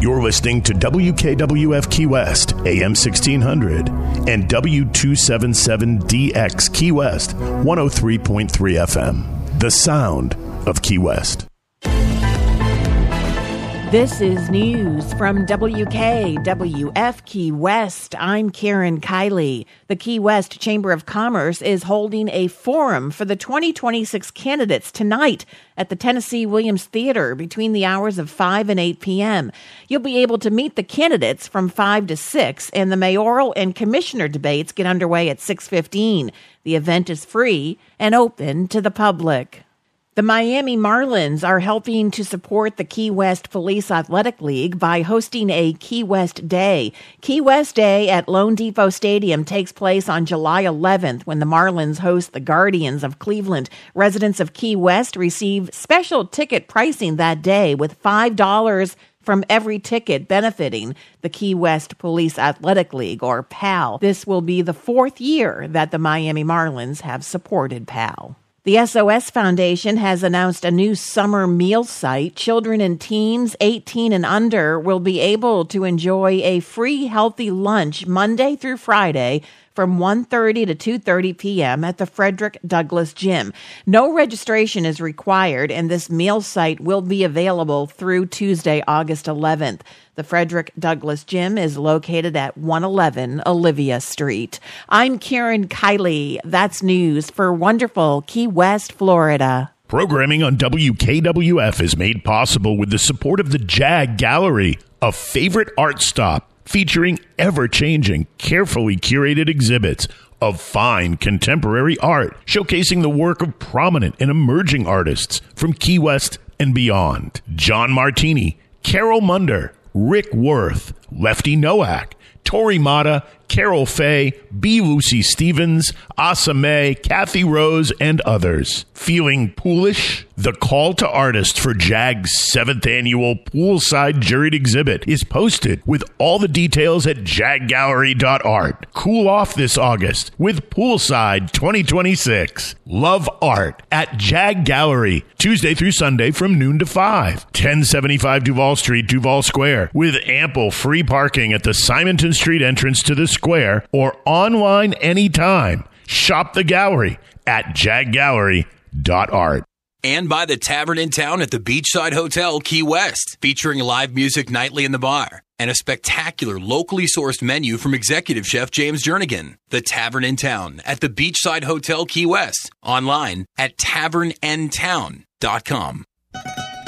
You're listening to WKWF Key West, AM 1600, and W277DX Key West, 103.3 FM. The sound of Key West. This is news from WKWF Key West. I'm Karen Kiley. The Key West Chamber of Commerce is holding a forum for the 2026 candidates tonight at the Tennessee Williams Theater between the hours of 5 and 8 p.m. You'll be able to meet the candidates from 5 to 6, and the mayoral and commissioner debates get underway at 6:15. The event is free and open to the public. The Miami Marlins are helping to support the Key West Police Athletic League by hosting a Key West Day. Key West Day at Lone Depot Stadium takes place on July 11th when the Marlins host the Guardians of Cleveland. Residents of Key West receive special ticket pricing that day with $5 from every ticket benefiting the Key West Police Athletic League, or PAL. This will be the fourth year that the Miami Marlins have supported PAL. The SOS Foundation has announced a new summer meal site. Children and teens 18 and under will be able to enjoy a free healthy lunch Monday through Friday from 1:30 to 2:30 p.m. at the Frederick Douglass Gym. No registration is required, and this meal site will be available through Tuesday, August 11th. The Frederick Douglass Gym is located at 111 Olivia Street. I'm Karen Kiley. That's news for wonderful Key West, Florida. Programming on WKWF is made possible with the support of the JAG Gallery, a favorite art stop featuring ever-changing, carefully curated exhibits of fine contemporary art, showcasing the work of prominent and emerging artists from Key West and beyond. John Martini, Carol Munder, Rick Worth, Lefty Nowak, Tori Mata, Carol Faye, B. Lucy Stevens, Asa May, Kathy Rose, and others. Feeling poolish? The call to artists for JAG's 7th annual Poolside Juried Exhibit is posted with all the details at jaggallery.art. Cool off this August with Poolside 2026. Love art at JAG Gallery, Tuesday through Sunday from noon to 5. 1075 Duval Street, Duval Square, with ample free parking at the Simonton Street entrance to the square, or online anytime. Shop the gallery at jaggallery.art. And by the Tavern in Town at the Beachside Hotel, Key West, featuring live music nightly in the bar and a spectacular locally sourced menu from executive chef James Jernigan. The Tavern in Town at the Beachside Hotel, Key West, online at tavernandtown.com.